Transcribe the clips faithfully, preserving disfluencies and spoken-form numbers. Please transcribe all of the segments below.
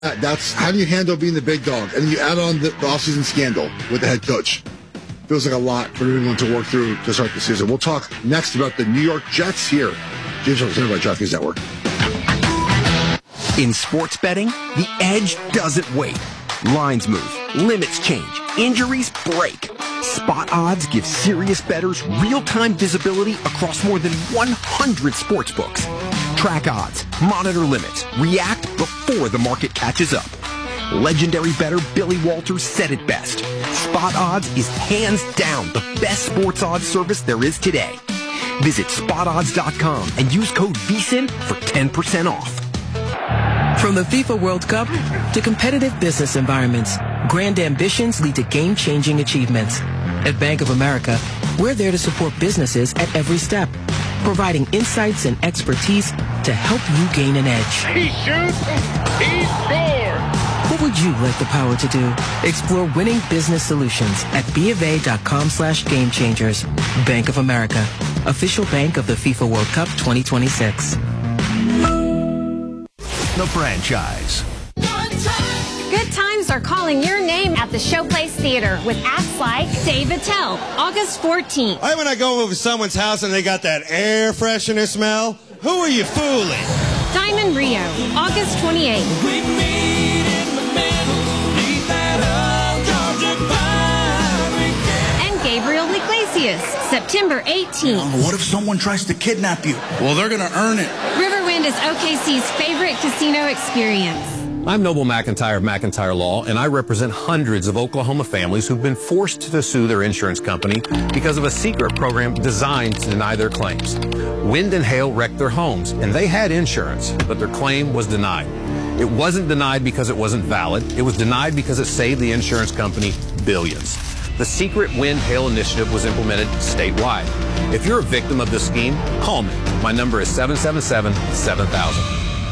That's how do you handle being the big dog? And then you add on the, the offseason scandal with the head coach. Feels like a lot for everyone to work through to start the season. We'll talk next about the New York Jets here. James Harden by DraftKings Network. In sports betting, the edge doesn't wait. Lines move, limits change, injuries break. Spot Odds gives serious bettors real-time visibility across more than one hundred sports books. Track odds, monitor limits, react before the market catches up. Legendary bettor Billy Walters said it best. Spot Odds is hands down the best sports odds service there is today. Visit spot odds dot com and use code V S I N for ten percent off. From the FIFA World Cup to competitive business environments, grand ambitions lead to game-changing achievements. At Bank of America, we're there to support businesses at every step, providing insights and expertise to help you gain an edge. He shoots, he scores! What would you like the power to do? Explore winning business solutions at BofA.com slash game changers. Bank of America, official bank of the FIFA World Cup twenty twenty-six. The franchise. Good times are calling your name at the Showplace Theater with acts like Dave Attell, August fourteenth. I when I go over to someone's house and they got that air freshener smell, who are you fooling? Diamond Rio, August twenty-eighth. We meet in the middle, beneath that old Georgia pine. And Gabriel Iglesias, September eighteenth. What if someone tries to kidnap you? Well, they're going to earn it. Riverwind is O K C's favorite casino experience. I'm Noble McIntyre of McIntyre Law, and I represent hundreds of Oklahoma families who've been forced to sue their insurance company because of a secret program designed to deny their claims. Wind and hail wrecked their homes, and they had insurance, but their claim was denied. It wasn't denied because it wasn't valid. It was denied because it saved the insurance company billions. The secret wind hail initiative was implemented statewide. If you're a victim of this scheme, call me. My number is seven seven seven, seven thousand.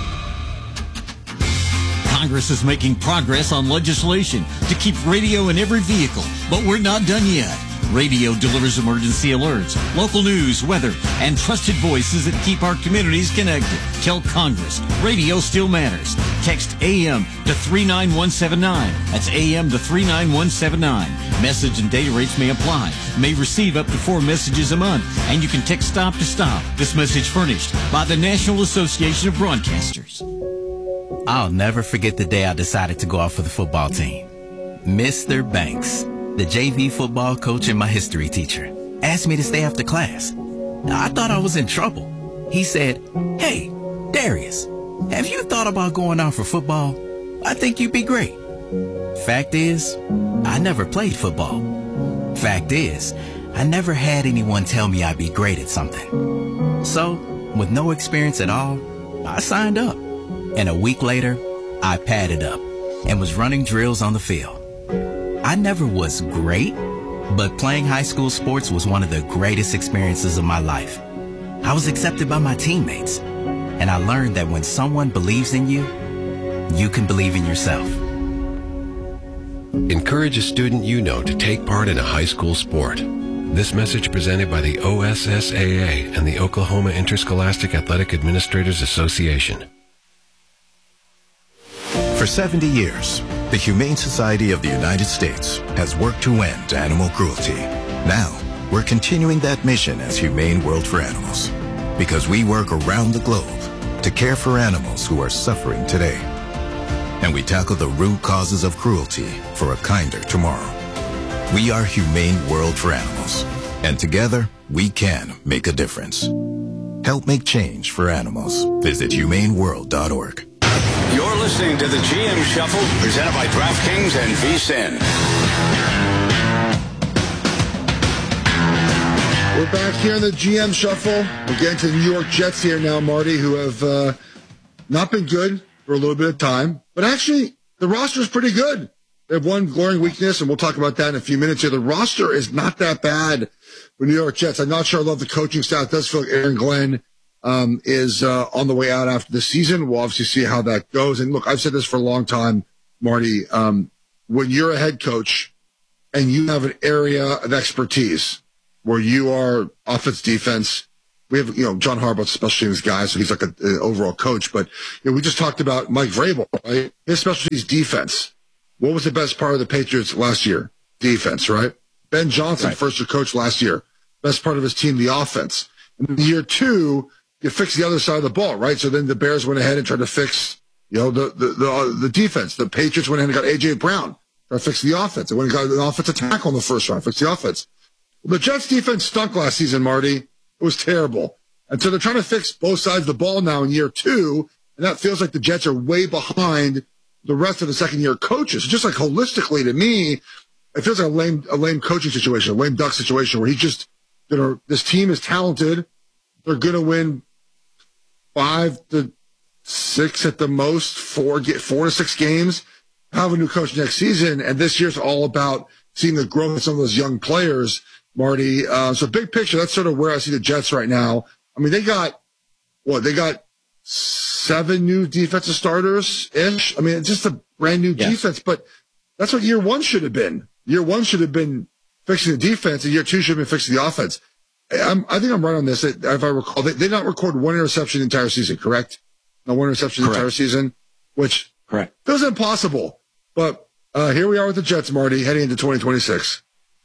Congress is making progress on legislation to keep radio in every vehicle, but we're not done yet. Radio delivers emergency alerts, local news, weather, and trusted voices that keep our communities connected. Tell Congress, radio still matters. Text A M to three nine one seven nine. That's A M to three nine one seven nine. Message and data rates may apply. May receive up to four messages a month, and you can text stop to stop. This message furnished by the National Association of Broadcasters. I'll never forget the day I decided to go out for the football team. Mister Banks, the J V football coach and my history teacher, asked me to stay after class. I thought I was in trouble. He said, "Hey, Darius, have you thought about going out for football? I think you'd be great." Fact is, I never played football. Fact is, I never had anyone tell me I'd be great at something. So, with no experience at all, I signed up. And a week later, I padded up and was running drills on the field. I never was great, but playing high school sports was one of the greatest experiences of my life. I was accepted by my teammates, and I learned that when someone believes in you, you can believe in yourself. Encourage a student you know to take part in a high school sport. This message presented by the O S S A A and the Oklahoma Interscholastic Athletic Administrators Association. For seventy years, the Humane Society of the United States has worked to end animal cruelty. Now, we're continuing that mission as Humane World for Animals, because we work around the globe to care for animals who are suffering today. And we tackle the root causes of cruelty for a kinder tomorrow. We are Humane World for Animals, and together, we can make a difference. Help make change for animals. Visit humane world dot org. You're listening to the G M Shuffle, presented by DraftKings and V S I N. We're back here in the G M Shuffle. We're getting to the New York Jets here now, Marty, who have uh, not been good for a little bit of time. But actually, the roster is pretty good. They have one glaring weakness, and we'll talk about that in a few minutes here. The roster is not that bad for New York Jets. I'm not sure I love the coaching staff. It does feel like Aaron Glenn um, is uh, on the way out after the season. We'll obviously see how that goes. And look, I've said this for a long time, Marty. Um, when you're a head coach and you have an area of expertise where you are offense, defense, we have, you know, John Harbaugh's special teams guy, so he's like an overall coach. But you know, we just talked about Mike Vrabel, right? His specialty is defense. What was the best part of the Patriots last year? Defense, right? Ben Johnson, right. First year coach last year. Best part of his team, the offense. And in year two, you fix the other side of the ball, right? So then the Bears went ahead and tried to fix, you know, the the the, the defense. The Patriots went ahead and got A J Brown, tried to fix the offense. They went and got an offensive tackle in the first round, fix the offense. Well, the Jets defense stunk last season, Marty. It was terrible. And so they're trying to fix both sides of the ball now in year two, and that feels like the Jets are way behind the rest of the second year coaches. Just like holistically to me, it feels like a lame, a lame coaching situation, a lame duck situation where he just, you know, this team is talented. They're going to win five to six at the most, four, get four to six games, have a new coach next season. And this year's all about seeing the growth of some of those young players, Marty. Uh, so big picture, that's sort of where I see the Jets right now. I mean, they got, what, they got seven new defensive starters-ish. I mean, it's just a brand new yes. defense, but that's what year one should have been. Year one should have been fixing the defense, and year two should have been fixing the offense. I'm, I think I'm right on this. If I recall, they, they did not record one interception the entire season, correct? No one interception the entire season, which correct. feels impossible. But uh, here we are with the Jets, Marty, heading into twenty twenty-six.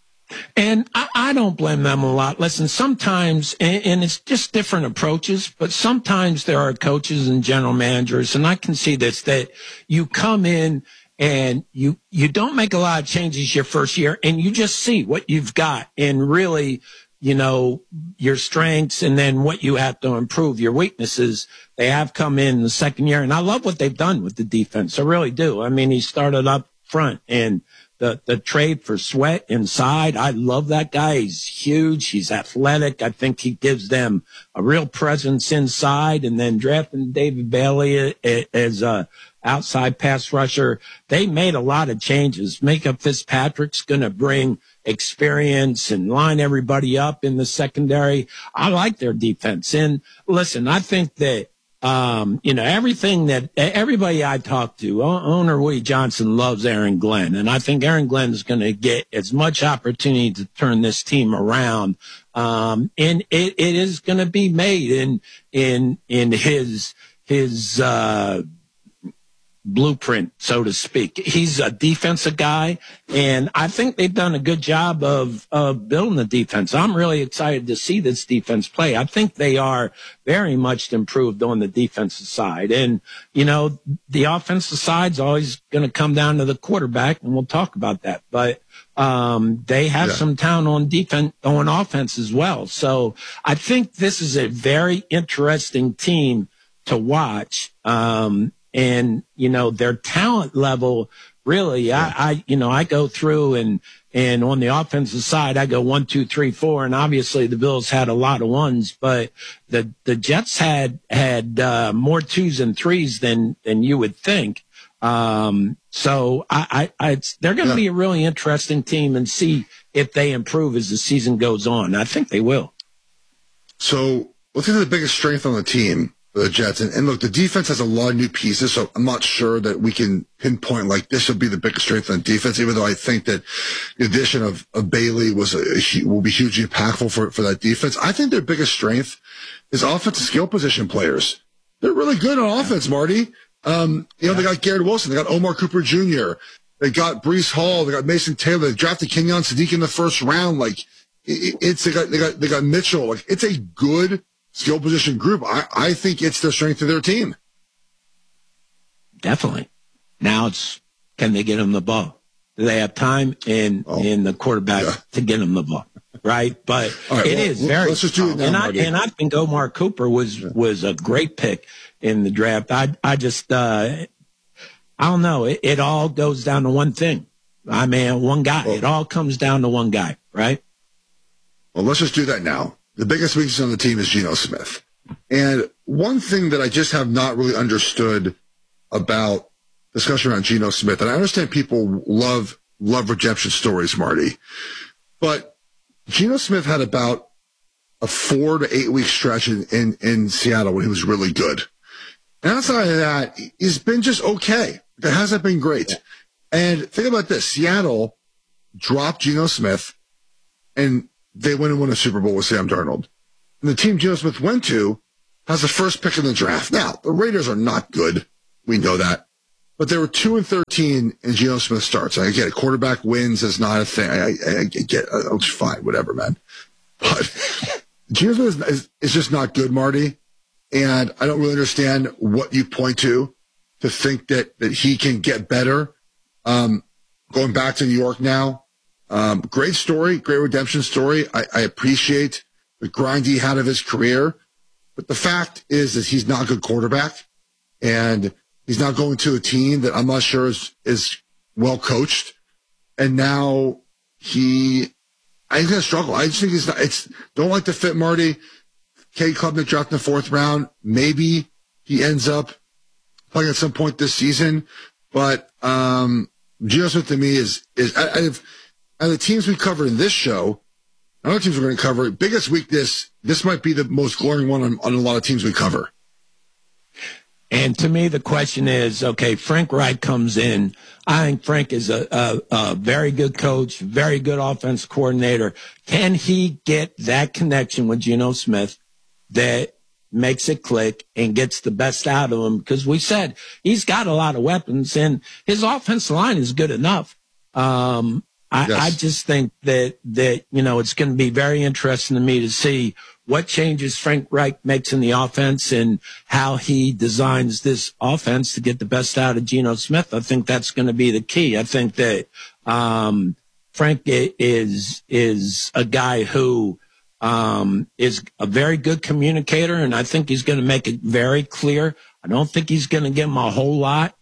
And I, I don't blame them a lot. Listen, sometimes, and, and it's just different approaches, but sometimes there are coaches and general managers, and I can see this, that you come in and you, you don't make a lot of changes your first year, and you just see what you've got and really, you know, your strengths and then what you have to improve, your weaknesses. They have come in the second year, and I love what they've done with the defense. I really do. I mean, he started up front, and the, the trade for Sweat inside, I love that guy. He's huge. He's athletic. I think he gives them a real presence inside, and then drafting David Bailey as a outside pass rusher. They made a lot of changes. Micah Fitzpatrick's going to bring experience and line everybody up in the secondary. I like their defense. And listen, I think that, um, you know, everything that everybody I talk to, owner Woody Johnson loves Aaron Glenn. And I think Aaron Glenn is going to get as much opportunity to turn this team around. Um, and it, it is going to be made in, in, in his, his, uh, blueprint, so to speak. He's a defensive guy, and I think they've done a good job of, of building the defense. I'm really excited to see this defense play. I think they are very much improved on the defensive side. And, you know, the offensive side's always going to come down to the quarterback, and we'll talk about that. But um, they have yeah. some talent on defense, on offense as well. So I think this is a very interesting team to watch. Um, And, you know, their talent level, really, yeah. I, I, you know, I go through and, and on the offensive side, I go one, two, three, four. And obviously the Bills had a lot of ones, but the, the Jets had, had, uh, more twos and threes than, than you would think. Um, so I, I, I it's, they're going to yeah. be a really interesting team and see if they improve as the season goes on. I think they will. So let's get to the biggest strength on the team. The Jets. And, and look, the defense has a lot of new pieces, so I'm not sure that we can pinpoint like this will be the biggest strength on defense, even though I think that the addition of, of Bailey was a, will be hugely impactful for, for that defense. I think their biggest strength is offensive skill position players. They're really good on offense, Marty. Um, you know, yeah. they got Garrett Wilson, they got Omar Cooper Junior, they got Breece Hall, they got Mason Taylor, they drafted Kenyon Sadiq in the first round. Like, it, it's, they got, they got, they got Mitchell. Like, it's a good skill position group. I, I think it's the strength of their team. Definitely. Now it's, can they get him the ball? Do they have time in, oh, in the quarterback yeah. to get him the ball? Right. But right, it well, is very, let's just do it now, and I, and I think Omar Cooper was, yeah. was a great pick in the draft. I, I just, uh, I don't know. It, it all goes down to one thing. I mean, one guy. Well, it all comes down to one guy, right? Well, let's just do that now. The biggest weakness on the team is Geno Smith. And one thing that I just have not really understood about discussion around Geno Smith, and I understand people love, love redemption stories, Marty, but Geno Smith had about a four to eight week stretch in, in, in Seattle when he was really good. And outside of that, he's been just okay. It hasn't been great. And think about this. Seattle dropped Geno Smith and they went and won a Super Bowl with Sam Darnold. And the team Geno Smith went to has the first pick in the draft. Now, the Raiders are not good. We know that. But they were two and thirteen and Geno Smith starts. I get it. Quarterback wins is not a thing. I, I, I get it. It's fine. Whatever, man. But Geno Smith is, is, is just not good, Marty. And I don't really understand what you point to to think that, that he can get better. Um, going back to New York now. Um, great story. Great redemption story. I, I appreciate the grind he had of his career. But the fact is that he's not a good quarterback. And he's not going to a team that I'm not sure is, is well coached. And now he, I think he's going to struggle. I just think he's not, it's, don't like the fit, Marty. Cade Klubnik dropped in the fourth round. Maybe he ends up playing at some point this season. But, um, Geno Smith to me is, is, out of, out of the teams we covered in this show, other teams we're going to cover, biggest weakness, this might be the most glaring one on, on a lot of teams we cover. And to me, the question is, okay, Frank Reich comes in. I think Frank is a, a, a very good coach, very good offense coordinator. Can he get that connection with Geno Smith that makes it click and gets the best out of him? Because we said he's got a lot of weapons and his offensive line is good enough. Um, I, yes. I just think that, that, you know, it's going to be very interesting to me to see what changes Frank Reich makes in the offense and how he designs this offense to get the best out of Geno Smith. I think that's going to be the key. I think that, um, Frank is, is a guy who, um, is a very good communicator, and I think he's going to make it very clear. I don't think he's going to give him a whole lot.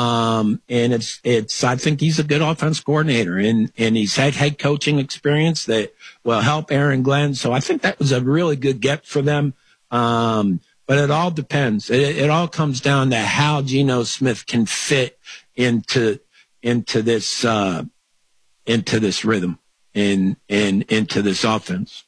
Um, and it's, it's, I think he's a good offense coordinator, and, and he's had head coaching experience that will help Aaron Glenn. So I think that was a really good get for them. Um, but it all depends. It, it all comes down to how Geno Smith can fit into, into this, uh, into this rhythm and, and into this offense.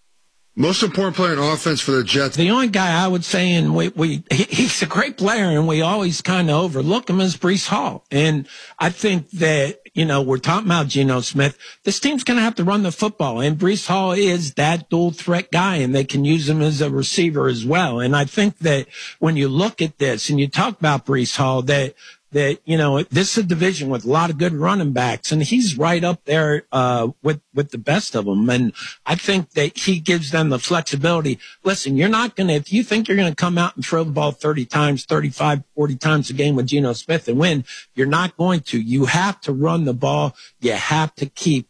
Most important player in offense for the Jets. The only guy I would say, and we, we he, he's a great player, and we always kind of overlook him, is Breece Hall. And I think that, you know, we're talking about Geno Smith. This team's going to have to run the football, and Breece Hall is that dual threat guy, and they can use him as a receiver as well. And I think that when you look at this and you talk about Breece Hall, that that, you know, this is a division with a lot of good running backs, and he's right up there uh with with the best of them. And I think that he gives them the flexibility. Listen, you're not going to, if you think you're going to come out and throw the ball thirty times, thirty-five, forty times a game with Geno Smith and win, you're not going to. You have to run the ball. You have to keep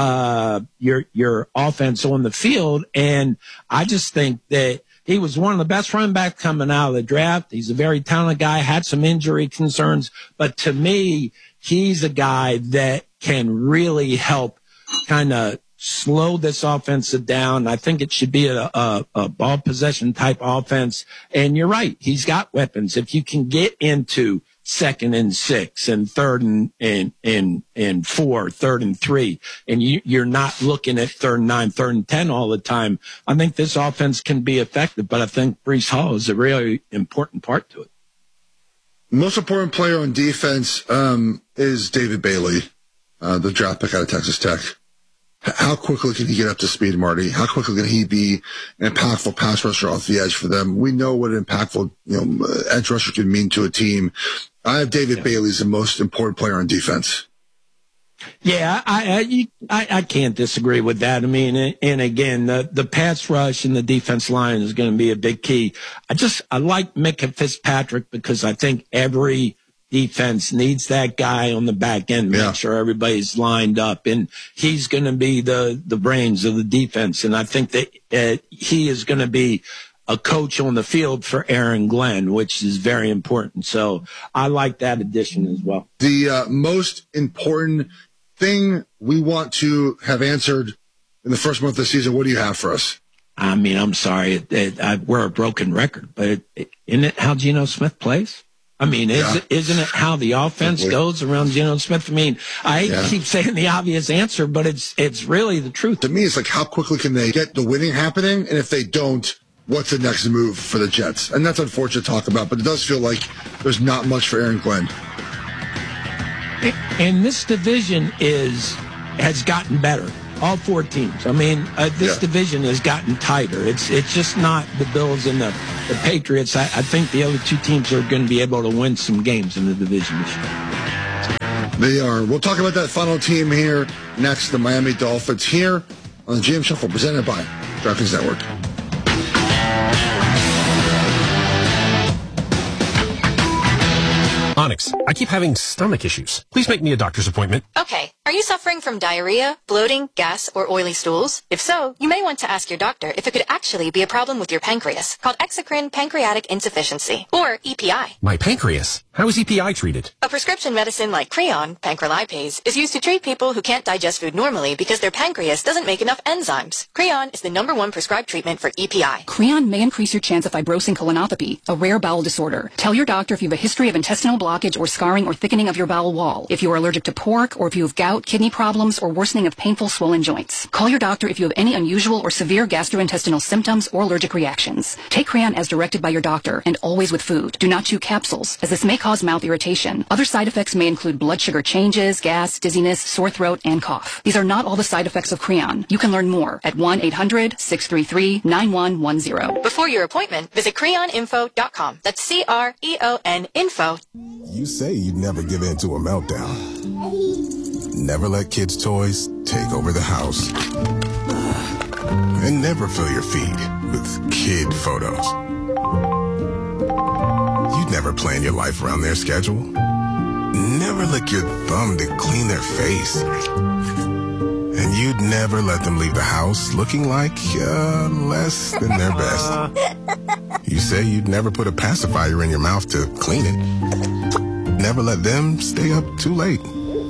uh your your offense on the field. And I just think that he was one of the best running backs coming out of the draft. He's a very talented guy, had some injury concerns, but to me, he's a guy that can really help kind of slow this offense down. I think it should be a, a, a ball possession type offense. And you're right, he's got weapons. If you can get into second and six and third and, and, and, and four, third and three, and you, you're not looking at third and nine, third and ten all the time, I think this offense can be effective, but I think Breece Hall is a really important part to it. Most important player on defense, um, is David Bailey, uh, the draft pick out of Texas Tech. How quickly can he get up to speed, Marty? How quickly can he be an impactful pass rusher off the edge for them? We know what an impactful, you know, edge rusher can mean to a team. I have David yeah. Bailey as the most important player on defense. Yeah, I, I, I can't disagree with that. I mean, and again, the, the pass rush and the defense line is going to be a big key. I just, I like Micah Fitzpatrick because I think every defense needs that guy on the back end, make yeah. sure everybody's lined up, and he's going to be the, the brains of the defense. And I think that uh, he is going to be a coach on the field for Aaron Glenn, which is very important. So I like that addition as well. The uh, most important thing we want to have answered in the first month of the season, what do you have for us? I mean, I'm sorry, it, it, I, we're a broken record, but it, it, isn't it how Geno Smith plays? I mean, is yeah. it, isn't it how the offense goes around Geno Smith? I mean, I yeah. keep saying the obvious answer, but it's it's really the truth. To me, it's like, how quickly can they get the winning happening? And if they don't, what's the next move for the Jets? And that's unfortunate to talk about, but it does feel like there's not much for Aaron Glenn. And this division is has gotten better. all four teams. I mean, uh, this Yeah. division has gotten tighter. It's it's just not the Bills and the, the Patriots. I, I think the other two teams are going to be able to win some games in the division this year. They are. We'll talk about that final team here next, the Miami Dolphins, here on the G M Shuffle, presented by DraftKings Network. Onyx, I keep having stomach issues. Please make me a doctor's appointment. Okay. Are you suffering from diarrhea, bloating, gas, or oily stools? If so, you may want to ask your doctor if it could actually be a problem with your pancreas, called exocrine pancreatic insufficiency, or E P I. My pancreas? How is E P I treated? A prescription medicine like Creon, pancrelipase, is used to treat people who can't digest food normally because their pancreas doesn't make enough enzymes. Creon is the number one prescribed treatment for E P I. Creon may increase your chance of fibrosing colonopathy, a rare bowel disorder. Tell your doctor if you have a history of intestinal blockage or scarring or thickening of your bowel wall, if you are allergic to pork, or if you have gout, kidney problems, or worsening of painful swollen joints. Call your doctor if you have any unusual or severe gastrointestinal symptoms or allergic reactions. Take Creon as directed by your doctor, and always with food. Do not chew capsules, as this may cause mouth irritation. Other side effects may include blood sugar changes, gas, dizziness, sore throat, and cough. These are not all the side effects of Creon. You can learn more at one eight hundred six three three nine one one zero. Before your appointment, visit creon info dot com. That's C R E O N info. You say you'd never give in to a meltdown. Never let kids' toys take over the house. And never fill your feed with kid photos. You'd never plan your life around their schedule. Never lick your thumb to clean their face. And you'd never let them leave the house looking like uh, less than their best. You say you'd never put a pacifier in your mouth to clean it. Never let them stay up too late.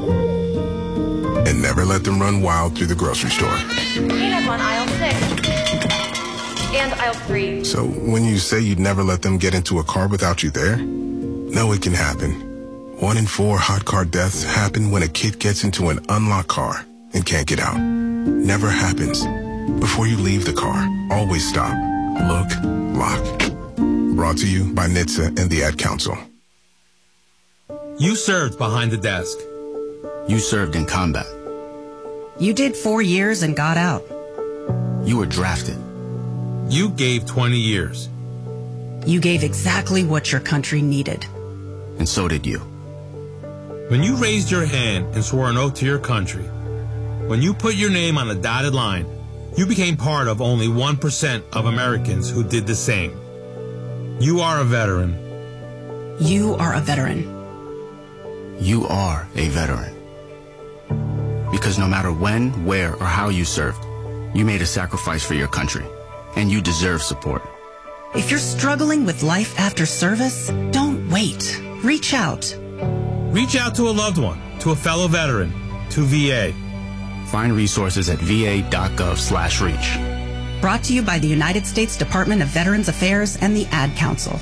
And never let them run wild through the grocery store. Peanuts on aisle six. And aisle three. So when you say you'd never let them get into a car without you there, no, it can happen. One in four hot car deaths happen when a kid gets into an unlocked car and can't get out. Never happens. Before you leave the car, always stop, look, lock. Brought to you by N H T S A and the Ad Council. You served behind the desk. You served in combat. You did four years and got out. You were drafted. You gave twenty years. You gave exactly what your country needed. And so did you. When you raised your hand and swore an oath to your country, when you put your name on a dotted line, you became part of only one percent of Americans who did the same. You are a veteran. You are a veteran. You are a veteran. Because no matter when, where, or how you served, you made a sacrifice for your country, and you deserve support. If you're struggling with life after service, don't wait. Reach out. Reach out to a loved one, to a fellow veteran, to V A. Find resources at va.gov slash reach. Brought to you by the United States Department of Veterans Affairs and the Ad Council.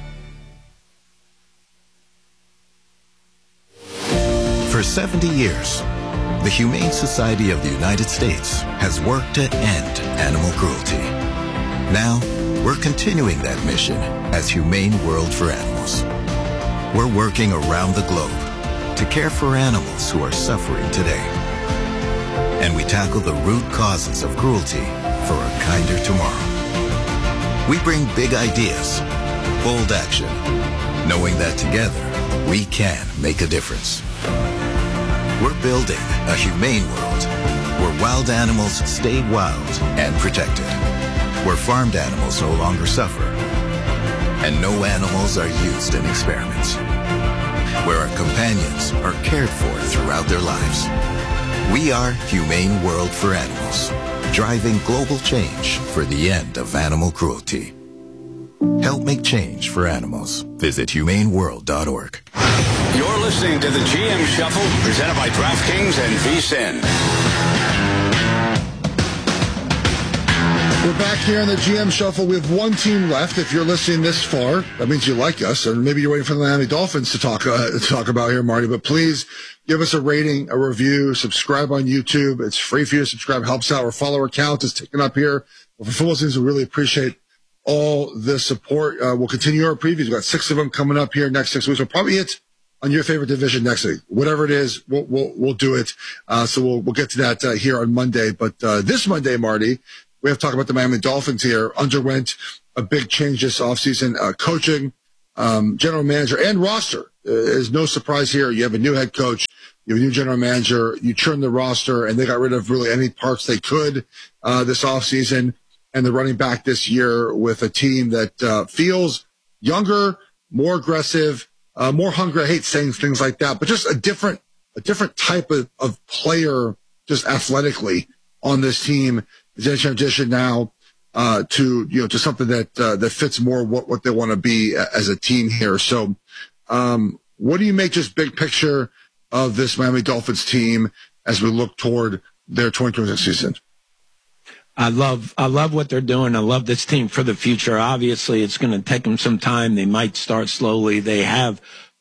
For seventy years, the Humane Society of the United States has worked to end animal cruelty. Now, we're continuing that mission as Humane World for Animals. We're working around the globe to care for animals who are suffering today. And we tackle the root causes of cruelty for a kinder tomorrow. We bring big ideas, bold action, knowing that together we can make a difference. We're building a humane world where wild animals stay wild and protected, where farmed animals no longer suffer, and no animals are used in experiments, where our companions are cared for throughout their lives. We are Humane World for Animals, driving global change for the end of animal cruelty. Help make change for animals. Visit humane world dot org. You're listening to the G M Shuffle, presented by DraftKings and V S I N. We're back here on the G M Shuffle. We have one team left. If you're listening this far, that means you like us, or maybe you're waiting for the Miami Dolphins to talk uh, to talk about here, Marty. But please give us a rating, a review, subscribe on YouTube. It's free for you to subscribe. Helps out. Our follower count is ticking up here. Well, for football teams, we really appreciate all the support. Uh, we'll continue our previews. We've got six of them coming up here next six weeks. We'll probably hit on your favorite division next week. Whatever it is, we'll we'll, we'll do it. Uh, so we'll we'll get to that uh, here on Monday. But uh, this Monday, Marty, we have to talk about the Miami Dolphins here. Underwent a big change this offseason, uh, coaching, um, general manager, and roster. Uh, there's no surprise here. You have a new head coach. You have a new general manager. You churn the roster, and they got rid of really any parts they could uh, this offseason. And they're running back this year with a team that uh, feels younger, more aggressive, uh, more hungry. I hate saying things like that, but just a different, a different type of, of player, just athletically on this team. Is in transition now uh, to you know to something that uh, that fits more what what they want to be as a team here. So, um, what do you make just big picture of this Miami Dolphins team as we look toward their twenty twenty-six season? I love, I love what they're doing. I love this team for the future. Obviously, it's going to take them some time. They might start slowly. They have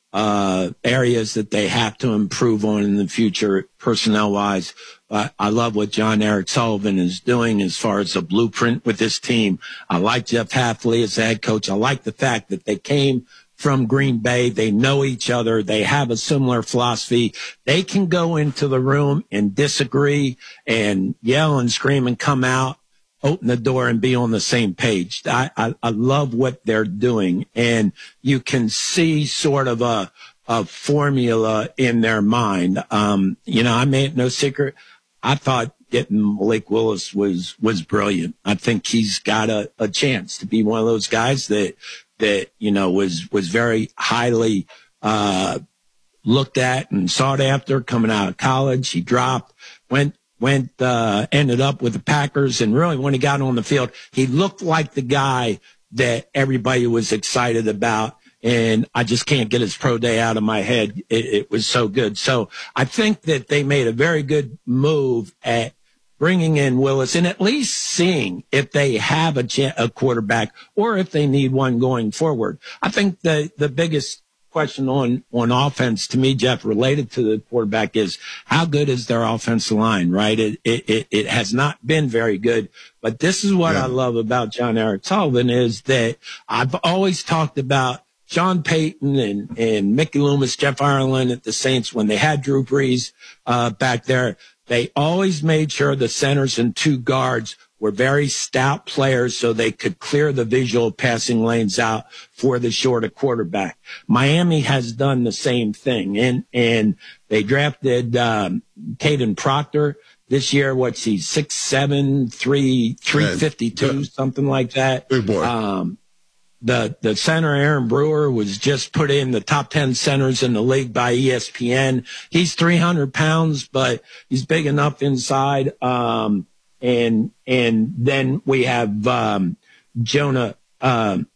uh areas that they have to improve on in the future, personnel wise. But I love what John Eric Sullivan is doing as far as the blueprint with this team. I like Jeff Hafley as the head coach. I like the fact that they came from Green Bay. They know each other. They have a similar philosophy. They can go into the room and disagree and yell and scream and come out, open the door and be on the same page. I, I, I love what they're doing. And you can see sort of a, a formula in their mind. Um, you know, I made no secret. I thought getting Malik Willis was, was brilliant. I think he's got a, a chance to be one of those guys that, that, you know, was, was very highly, uh, looked at and sought after coming out of college. He dropped, went, went, uh, ended up with the Packers. And really when he got on the field, he looked like the guy that everybody was excited about. And I just can't get his pro day out of my head. It, it was so good. So I think that they made a very good move at bringing in Willis and at least seeing if they have a, ch- a quarterback or if they need one going forward. I think the, the biggest question on, on offense to me, Jeff, related to the quarterback is how good is their offensive line, right? It, it, it, it has not been very good, but this is what yeah. I love about John Eric Sullivan is that I've always talked about Sean Payton and, and Mickey Loomis, Jeff Ireland at the Saints when they had Drew Brees, uh, back there. They always made sure the centers and two guards were very stout players so they could clear the visual passing lanes out for the shorter quarterback. Miami has done the same thing. And, and they drafted, um, Caden Proctor this year. What's he? Six, seven, three, three fifty-two, something like that. Big boy. Um, The, the center, Aaron Brewer, was just put in the top ten centers in the league by E S P N. He's three hundred pounds, but he's big enough inside. Um, and, and then we have, um, Jonah, um,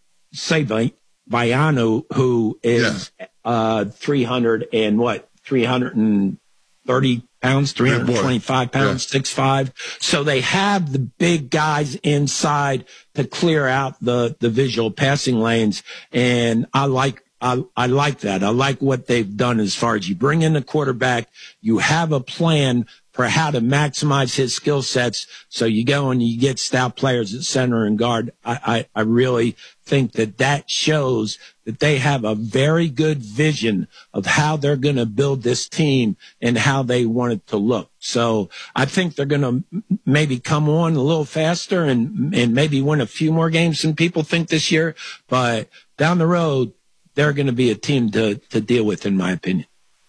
Savaiano, who is, yeah. uh, three hundred and what, three hundred thirty pounds, three hundred twenty-five pounds, yeah. six five. So they have the big guys inside to clear out the, the visual passing lanes. And I like, I, I like that. I like what they've done as far as you bring in the quarterback, you have a plan for how to maximize his skill sets. So you go and you get stout players at center and guard. I, I, I really think that that shows that they have a very good vision of how they're going to build this team and how they want it to look. So I think they're going to maybe come on a little faster and, and maybe win a few more games than people think this year. But down the road, they're going to be a team to, to deal with, in my opinion.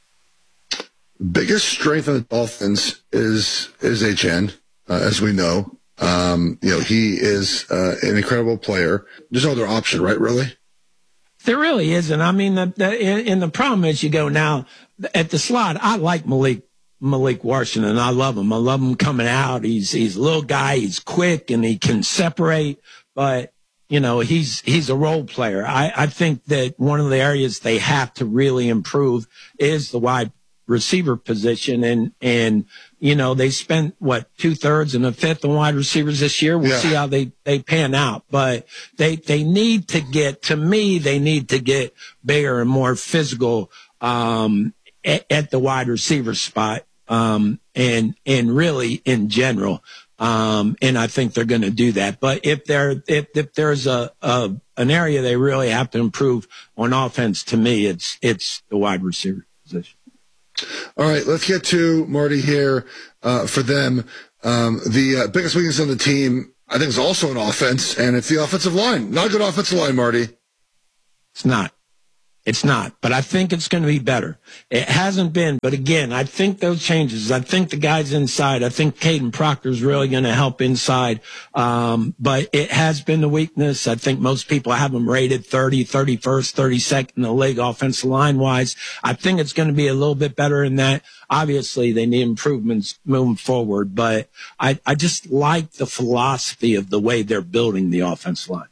Biggest strength of the Dolphins is is H N, uh, as we know. Um, you know, he is uh, an incredible player. There's no other option, right, really? There really isn't. I mean, the, the, and the problem is you go now at the slot. I like Malik Malik Washington. I love him. I love him coming out. He's he's a little guy. He's quick and he can separate. But you know, he's he's a role player. I, I think that one of the areas they have to really improve is the wide receiver position. And, and, you know, they spent what, two thirds and a fifth on wide receivers this year. We'll yeah. see how they, they pan out, but they, they need to get, to me, they need to get bigger and more physical, um, at, at the wide receiver spot. Um, and, and really in general, Um, and I think they're going to do that. But if there, if, if there's a, a, an area they really have to improve on offense, to me, it's, it's the wide receiver position. All right, let's get to Marty here, uh, for them. Um, the uh, biggest weakness on the team, I think, is also an offense, and it's the offensive line. Not a good offensive line, Marty. It's not. It's not, but I think it's going to be better. It hasn't been, but again, I think those changes, I think the guys inside, I think Caden Proctor is really going to help inside. Um, but it has been the weakness. I think most people have them rated thirty, thirty-first, thirty-second in the league offensive line wise. I think it's going to be a little bit better in that. Obviously, they need improvements moving forward, but I, I just like the philosophy of the way they're building the offensive line.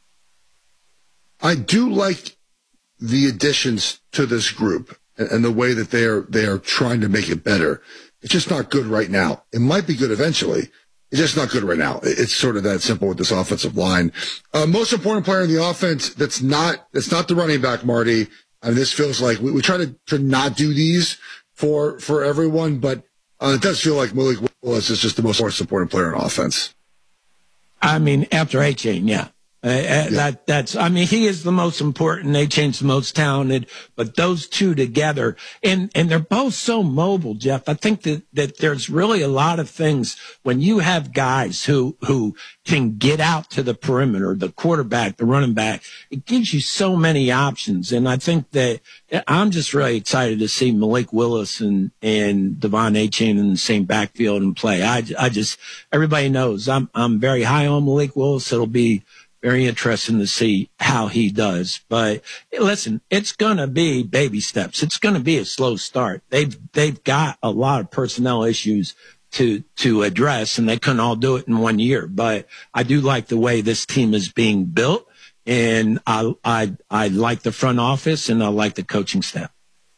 I do like the additions to this group and, and the way that they are they are trying to make it better. It's just not good right now. It might be good eventually. It's just not good right now. It's sort of that simple with this offensive line. Uh, most important player in the offense that's not that's not the running back, Marty. I mean, this feels like we, we try to, to not do these for for everyone, but uh, it does feel like Malik Willis is just the most important player in offense. I mean, after A-Chain, yeah. Uh, yeah. That that's. I mean, he is the most important. They changed the most talented, but those two together, and and they're both so mobile, Jeff. I think that that there's really a lot of things when you have guys who who can get out to the perimeter, the quarterback, the running back. It gives you so many options, and I think that I'm just really excited to see Malik Willis and and Devon A-Chain in the same backfield and play. I I just everybody knows I'm I'm very high on Malik Willis. It'll be very interesting to see how he does. But listen, it's going to be baby steps. It's going to be a slow start. They've, they've got a lot of personnel issues to, to address, and they couldn't all do it in one year. But I do like the way this team is being built, and I, I, I like the front office, and I like the coaching staff.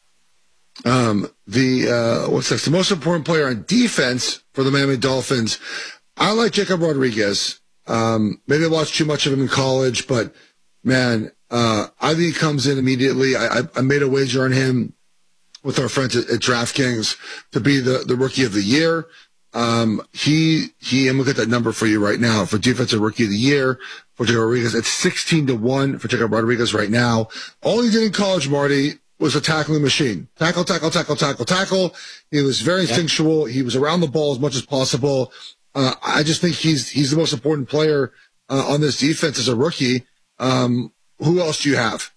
Um, the, uh, what's next? The most important player on defense for the Miami Dolphins. I like Jacob Rodriguez. Um, maybe I watched too much of him in college, but man, uh, I think he comes in immediately. I, I, I made a wager on him with our friends at, at DraftKings to be the, the rookie of the year. Um, he, he, I'm looking at that number for you right now for defensive rookie of the year for Jacob Rodriguez. It's sixteen to one for Jacob Rodriguez right now. All he did in college, Marty, was a tackling machine. Tackle, tackle, tackle, tackle, tackle. He was very instinctual. He was around the ball as much as possible. Uh, I just think he's he's the most important player uh, on this defense as a rookie. Um, who else do you have?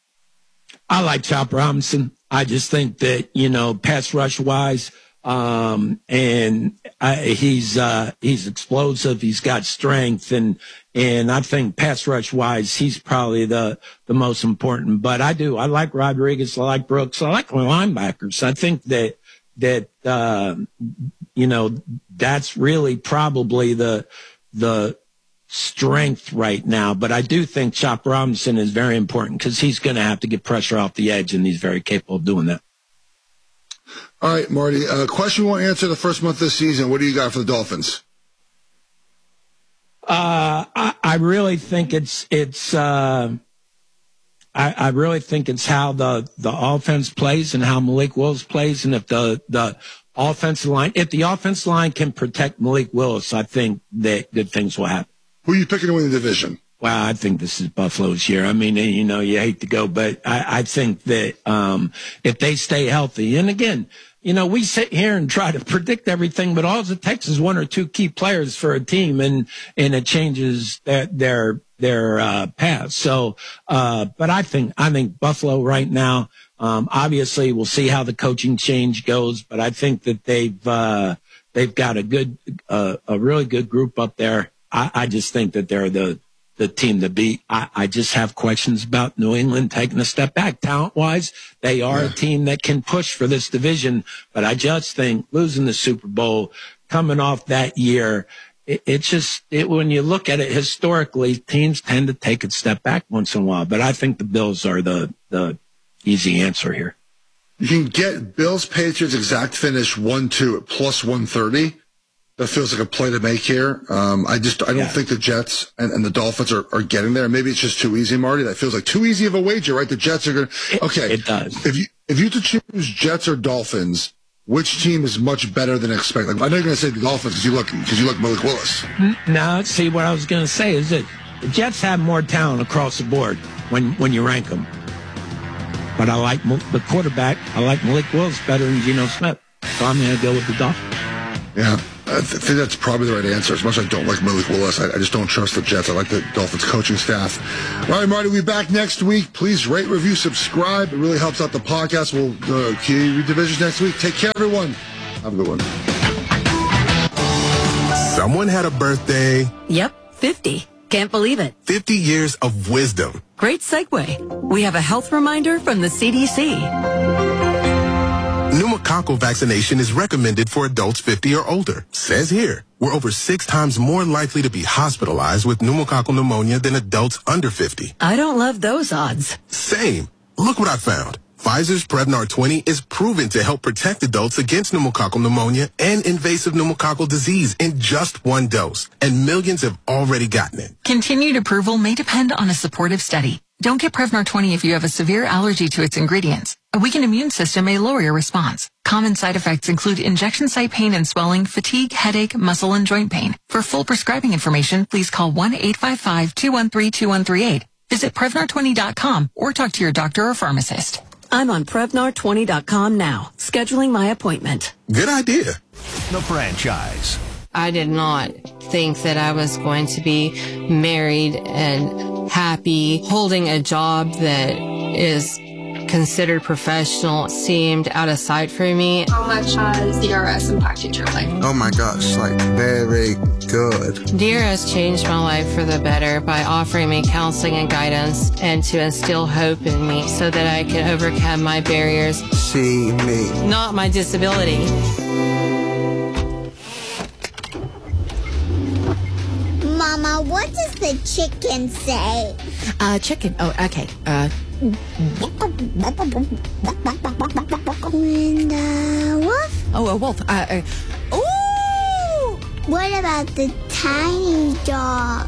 I like Chop Robinson. I just think that, you know, pass rush wise, um, and I, he's uh, he's explosive. He's got strength, and and I think pass rush wise, he's probably the the most important. But I do I like Rodriguez. I like Brooks. I like the linebackers. I think that that. Uh, You know, that's really probably the the strength right now. But I do think Chop Robinson is very important because he's going to have to get pressure off the edge, and he's very capable of doing that. All right, Marty. Uh, question we won't answer the first month of the season. What do you got for the Dolphins? Uh, I, I really think it's it's. Uh, I, I really think it's how the the offense plays and how Malik Willis plays, and if the the offensive line, if the offensive line can protect Malik Willis, I think that good things will happen. Who are you picking to win the division? Well, I think this is Buffalo's year. I mean, you know, you hate to go, but I, I think that um, if they stay healthy, and again, you know, we sit here and try to predict everything, but all it takes is one or two key players for a team, and and it changes their their their uh, path. So, uh, but I think I think Buffalo right now. Um, obviously, we'll see how the coaching change goes, but I think that they've uh, they've got a good, uh, a really good group up there. I, I just think that they're the the team to beat. I, I just have questions about New England taking a step back talent wise. They are yeah. a team that can push for this division, but I just think losing the Super Bowl, coming off that year, it, it's just it, when you look at it historically, teams tend to take a step back once in a while. But I think the Bills are the the easy answer here. You can get Bills Patriots exact finish one two at plus one thirty. That feels like a play to make here. Um, I just I don't yeah. think the Jets and, and the Dolphins are, are getting there. Maybe it's just too easy, Marty. That feels like too easy of a wager, right? The Jets are going to. Okay, it does. If you if you to choose Jets or Dolphins, which team is much better than expected? Like, I know you're going to say the Dolphins because you look because you look Malik Willis. Now, see, what I was going to say is that the Jets have more talent across the board when, when you rank them. But I like the quarterback. I like Malik Willis better than Geno Smith. So I'm going to go with the Dolphins. Yeah, I th- think that's probably the right answer. As much as I don't like Malik Willis, I, I just don't trust the Jets. I like the Dolphins coaching staff. All right, Marty, we'll be back next week. Please rate, review, subscribe. It really helps out the podcast. We'll uh, key divisions next week. Take care, everyone. Have a good one. Someone had a birthday. Yep, fifty. Can't believe it. fifty years of wisdom. Great segue. We have a health reminder from the C D C. Pneumococcal vaccination is recommended for adults fifty or older. Says here, we're over six times more likely to be hospitalized with pneumococcal pneumonia than adults under fifty. I don't love those odds. Same. Look what I found. Pfizer's Prevnar twenty is proven to help protect adults against pneumococcal pneumonia and invasive pneumococcal disease in just one dose. And millions have already gotten it. Continued approval may depend on a supportive study. Don't get Prevnar twenty if you have a severe allergy to its ingredients. A weakened immune system may lower your response. Common side effects include injection site pain and swelling, fatigue, headache, muscle, and joint pain. For full prescribing information, please call one eight five five, two one three, two one three eight. Visit Prevnar twenty dot com or talk to your doctor or pharmacist. I'm on Prevnar twenty dot com now, scheduling my appointment. Good idea. The franchise. I did not think that I was going to be married and happy. Holding a job that is considered professional seemed out of sight for me. How much has D R S impacted your life? Oh my gosh, like very good. D R S changed my life for the better by offering me counseling and guidance and to instill hope in me so that I could overcome my barriers. See me. Not my disability. Mama, what does the chicken say? Uh, chicken. Oh, okay. Uh. And, uh, wolf? Oh, a wolf. Uh, uh, ooh! What about the tiny dog?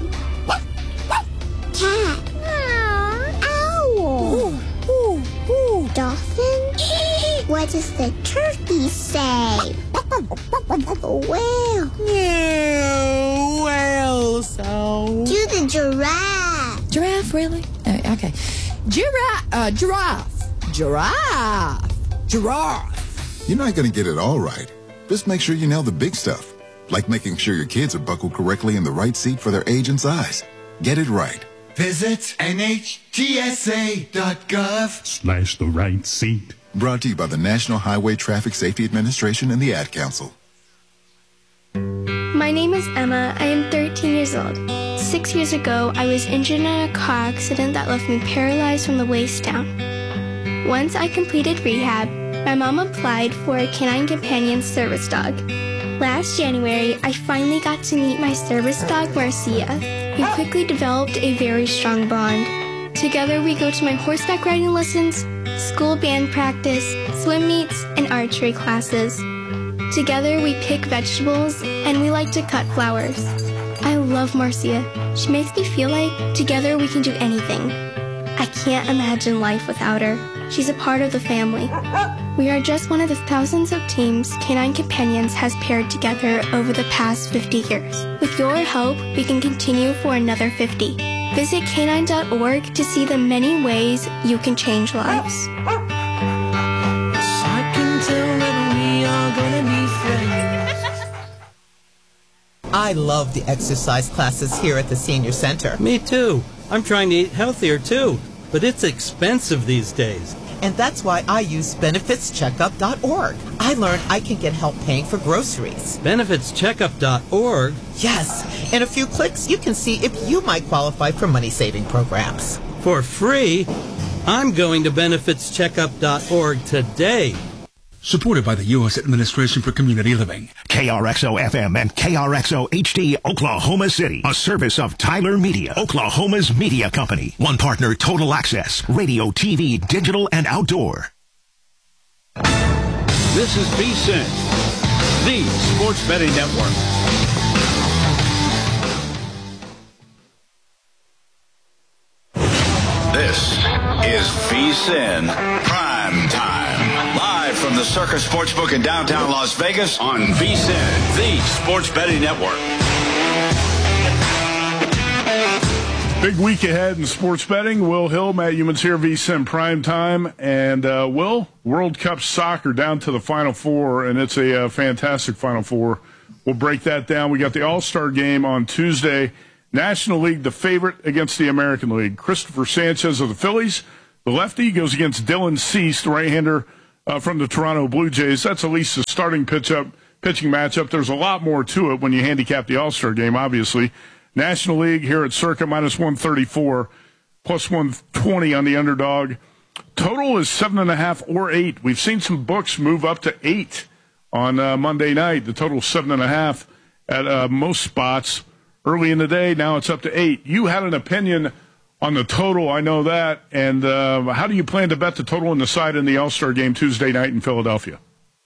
Cat? Owl? Ooh, ooh, ooh. Dolphin? What does the turkey say? Whale? Yeah, whale, so... Do the giraffe. Giraffe, really? Uh, okay. Giraffe, uh, giraffe, giraffe, giraffe. You're not going to get it all right. Just make sure you nail the big stuff, like making sure your kids are buckled correctly in the right seat for their age and size. Get it right. Visit N H T S A dot gov Slash the right seat. Brought to you by the National Highway Traffic Safety Administration and the Ad Council. My name is Emma. I am thirteen years old. Six years ago, I was injured in a car accident that left me paralyzed from the waist down. Once I completed rehab, my mom applied for a Canine Companion service dog. Last January, I finally got to meet my service dog, Marcia. We quickly developed a very strong bond. Together, we go to my horseback riding lessons, school band practice, swim meets, and archery classes. Together, we pick vegetables, and we like to cut flowers. I love Marcia. She makes me feel like together we can do anything. I can't imagine life without her. She's a part of the family. We are just one of the thousands of teams Canine Companions has paired together over the past fifty years. With your help, we can continue for another fifty. Visit canine dot org to see the many ways you can change lives. I can tell that we are gonna be friends. I love the exercise classes here at the Senior Center. Me too. I'm trying to eat healthier too, but it's expensive these days. And that's why I use benefits checkup dot org. I learned I can get help paying for groceries. benefits checkup dot org? Yes. In a few clicks, you can see if you might qualify for money-saving programs. For free? I'm going to benefits checkup dot org today. Supported by the U S Administration for Community Living. K R X O F M and K R X O H D, Oklahoma City. A service of Tyler Media, Oklahoma's media company. One partner, Total Access, radio, T V, digital, and outdoor. This is V S I N, the sports betting network. This is V S I N Prime Time. Live from from the Circus Sportsbook in downtown Las Vegas on V S I N, the Sports Betting Network. Big week ahead in sports betting. Will Hill, Matt Youmans here, V S I N Prime Time. And, uh, Will, World Cup soccer down to the Final Four, and it's a uh, fantastic Final Four. We'll break that down. We got the All-Star game on Tuesday. National League, the favorite against the American League. Christopher Sanchez of the Phillies, the lefty, goes against Dylan Cease, the right-hander uh, from the Toronto Blue Jays. That's at least a starting pitch up, pitching matchup. There's a lot more to it when you handicap the All-Star game, obviously. National League here at Circa, minus one thirty-four, plus one twenty on the underdog. Total is seven and a half or eight. We've seen some books move up to eight on uh, Monday night. The total is seven and a half at uh, most spots early in the day. Now it's up to eight. You had an opinion on the total, I know that. And uh, how do you plan to bet the total on the side in the All-Star game Tuesday night in Philadelphia?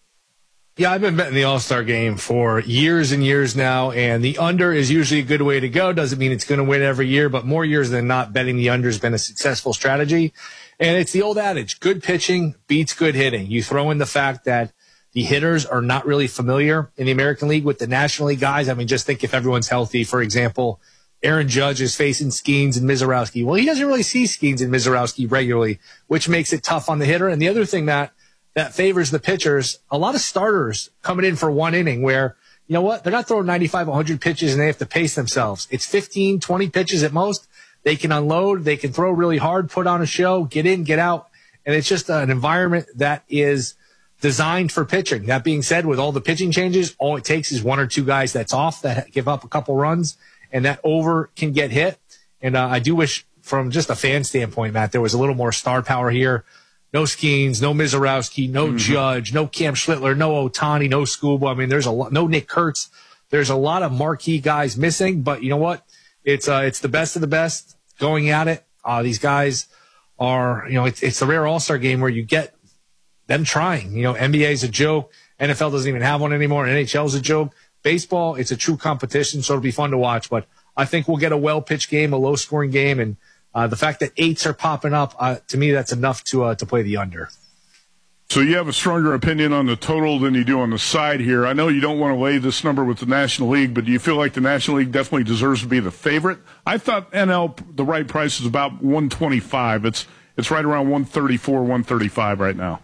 Yeah, I've been betting the All-Star game for years and years now, and the under is usually a good way to go. Doesn't mean it's going to win every year, but more years than not, betting the under has been a successful strategy. And it's the old adage, good pitching beats good hitting. You throw in the fact that the hitters are not really familiar in the American League with the National League guys. I mean, just think if everyone's healthy, for example, Aaron Judge is facing Skeens and Mizorowski. Well, he doesn't really see Skeens and Mizorowski regularly, which makes it tough on the hitter. And the other thing that that favors the pitchers, a lot of starters coming in for one inning where, you know what, they're not throwing ninety-five, one hundred pitches and they have to pace themselves. It's fifteen, twenty pitches at most. They can unload, they can throw really hard, put on a show, get in, get out. And it's just an environment that is designed for pitching. That being said, with all the pitching changes, all it takes is one or two guys that's off that give up a couple runs, and that over can get hit. And uh, I do wish, from just a fan standpoint, Matt, there was a little more star power here. No Skeens, no Mizorowski, no mm-hmm. Judge, no Cam Schlittler, no Ohtani, no Scuba. I mean, there's a lot, no Nick Kurtz. There's a lot of marquee guys missing, but you know what? It's uh, it's the best of the best going at it. Uh, these guys are, you know, it's it's the rare All-Star game where you get them trying. You know, N B A is a joke. N F L doesn't even have one anymore. N H L is a joke. Baseball, it's a true competition, so it'll be fun to watch. But I think we'll get a well-pitched game, a low-scoring game, and Uh, the fact that eights are popping up, uh, to me, that's enough to uh, to play the under. So you have a stronger opinion on the total than you do on the side here. I know you don't want to lay this number with the National League, but do you feel like the National League definitely deserves to be the favorite? I thought N L, the right price is about one twenty-five. It's it's right around one thirty-four, one thirty-five right now.